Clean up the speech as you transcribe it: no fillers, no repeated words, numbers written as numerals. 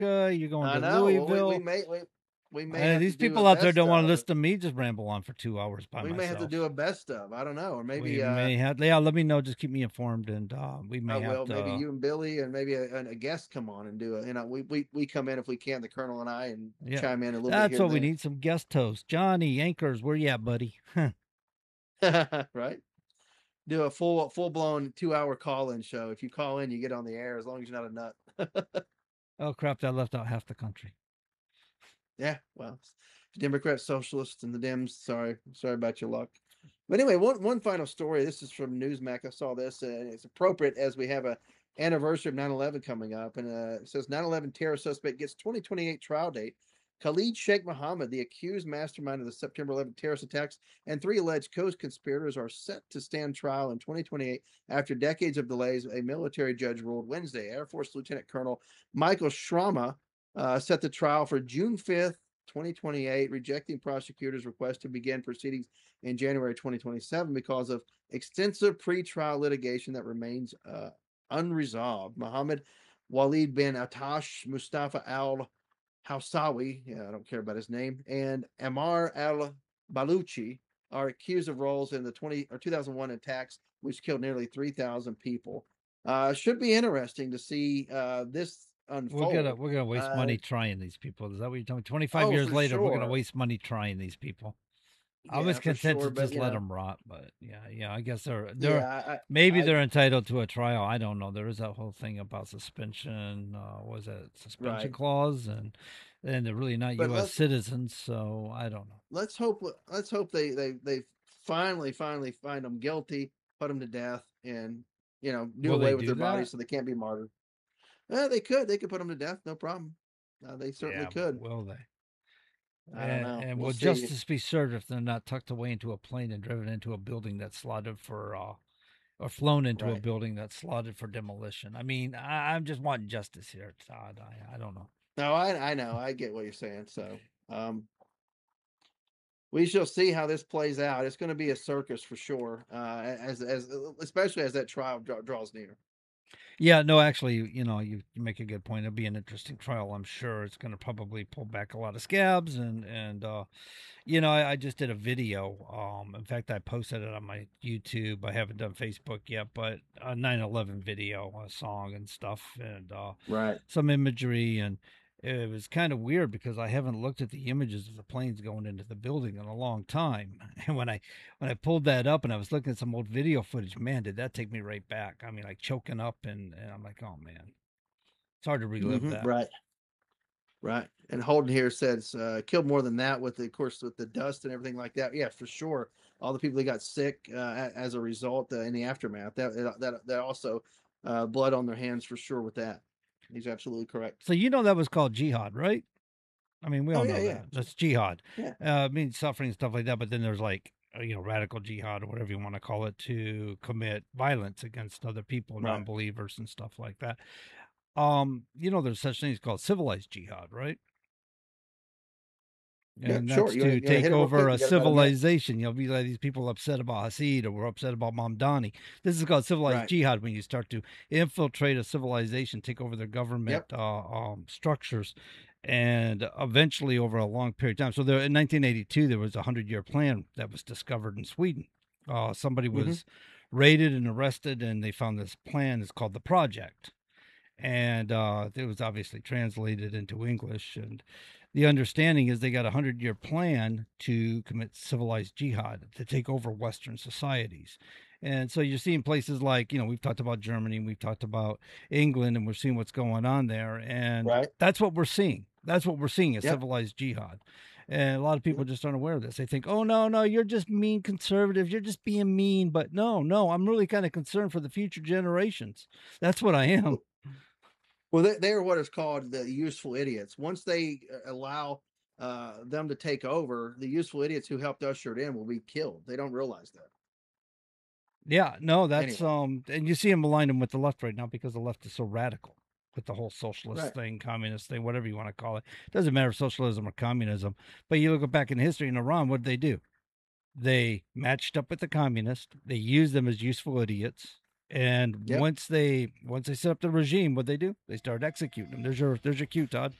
America. You're going I to know. Well, Louisville. we may have These to do a people out there best don't want to of. listen to me just ramble on for 2 hours by We may have to myself. do a best of. I don't know, or We maybe may have, yeah. Let me know. Just keep me informed, and we I may have will. Maybe to. you and Billy, and maybe a guest come on and do it. We come in if we can, the Colonel and I, and Yeah, chime in a little bit that's here what and we need. Some guest hosts. Johnny Anchors, where you at, buddy? there. Right. Do a full blown 2 hour call in show. If you call in, you get on the air as long as you're not a nut. Oh crap! That left out half the country. Yeah. Well, Democrats, socialists, and the Dems. Sorry about your luck. But anyway, one final story. This is from Newsmax. I saw this, and it's appropriate as we have a anniversary of 9/11 coming up, and it says 9/11 terror suspect gets 2028 trial date. Khalid Sheikh Mohammed, the accused mastermind of the September 11 terrorist attacks, and three alleged co-conspirators are set to stand trial in 2028 after decades of delays. A military judge ruled Wednesday. Air Force Lieutenant Colonel Michael Shrama set the trial for June 5th, 2028, rejecting prosecutors' request to begin proceedings in January 2027 because of extensive pretrial litigation that remains unresolved. Mohammed Walid bin Atash, Mustafa al Hausawi, yeah, I don't care about his name, and Amar al Baluchi are accused of roles in the 2001 attacks, which killed nearly 3,000 people. Should be interesting to see this unfold. We're gonna waste Uh, money trying these people. Is that what you're telling me? 25 oh, years for later, we're gonna sure. waste money trying these people. I was Yeah, for content sure. to But just let them rot, but yeah. I guess they're yeah, maybe I they're entitled to a trial. I don't know. There is that whole thing about suspension. Was that suspension right. clause, and they're really not But U.S. citizens, so I don't know. let's hope they finally find them guilty, put them to death, and do Will they away with do their that? bodies so they can't be martyred. They could put them to death, no problem. They certainly Yeah, but could. will they? I don't know. And We'll will see. justice be served if they're not tucked away into a plane and driven into a building that's slotted for, or flown into a Right. building that's slotted for demolition? I mean, I'm just wanting justice here, Todd. I don't know. No, I know. I get what you're saying. So, um, we shall see how this plays out. It's going to be a circus for sure. As especially as that trial draws near. Yeah, no, actually, you make a good point. It'll be an interesting trial. I'm sure it's going to probably pull back a lot of scabs, I just did a video. In fact, I posted it on my YouTube. I haven't done Facebook yet, but a 9/11 video, a song and stuff, and Right. some imagery, and it was kind of weird because I haven't looked at the images of the planes going into the building in a long time. And when I pulled that up and I was looking at some old video footage, man, did that take me right back? I mean, like choking up, and I'm like, oh man, it's hard to relive that. Right. Right. And Holden here says killed more than that with of course with the dust and everything like that. Yeah, for sure. All the people that got sick as a result in the aftermath. That also blood on their hands for sure with that. He's absolutely correct. So that was called jihad, right? I mean, we Oh all yeah, know yeah, that. That's jihad. yeah. I mean, suffering and stuff like that. But then there's like, radical jihad or whatever you want to call it, to commit violence against other people, Right. non-believers and stuff like that. There's such things called civilized jihad, right? Yeah, And sure. that's You want to to hit take him real over quick? a We got about a minute. civilization. You'll be like these people upset about Hasid, or we're upset about Mamdani. This is called civilized Right. jihad, when you start to infiltrate a civilization, take over their government Yep. structures, and eventually over a long period of time. So in 1982, there was a 100-year plan that was discovered in Sweden. Somebody Mm-hmm. was raided and arrested, and they found this plan. It's called the Project, and it was obviously translated into English. And the understanding is they got a 100-year plan to commit civilized jihad, to take over Western societies. And so you're seeing places like, we've talked about Germany, we've talked about England, and we're seeing what's going on there. And Right. that's what we're seeing. That's what we're seeing, is Yep. civilized jihad. And a lot of people Yep. just aren't aware of this. They think, oh, no, you're just mean conservatives. You're just being mean. But no, I'm really kind of concerned for the future generations. That's what I am. Well, they are what is called the useful idiots. Once they allow them to take over, the useful idiots who helped usher it in will be killed. They don't realize that. Yeah, no, that's Anyway. and you see him align them with the left right now because the left is so radical with the whole socialist Right. thing, communist thing, whatever you want to call it. Doesn't matter if socialism or communism. But you look back in history in Iran, what did they do? They matched up with the communists. They used them as useful idiots, And Yep. once they set up the regime, what they do? They start executing them. There's your cue, Todd.